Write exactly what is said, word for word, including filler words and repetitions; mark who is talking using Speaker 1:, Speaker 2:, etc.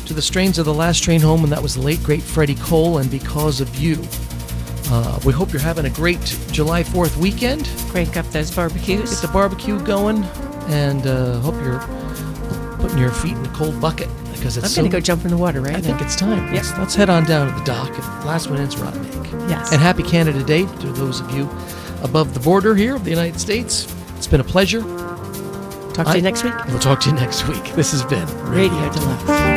Speaker 1: to the strains of The Last Train Home, and that was the late, great Freddie Cole, and Because of You. Uh, we hope you're having a great July fourth weekend.
Speaker 2: Crank up those barbecues.
Speaker 1: Get the barbecue going, and uh, hope you're putting your feet in a cold bucket, because it's
Speaker 2: I'm going
Speaker 1: so,
Speaker 2: to go jump in the water right
Speaker 1: I
Speaker 2: now.
Speaker 1: think it's time.
Speaker 2: Yep.
Speaker 1: Let's, let's head on down to the dock. And last one in's Rotten Egg.
Speaker 2: Yes.
Speaker 1: And happy Canada Day to those of you above the border here of the United States. It's been a pleasure.
Speaker 2: Talk to
Speaker 1: I,
Speaker 2: you next week.
Speaker 1: We'll talk to you next week. This has been
Speaker 2: Radio Deluxe.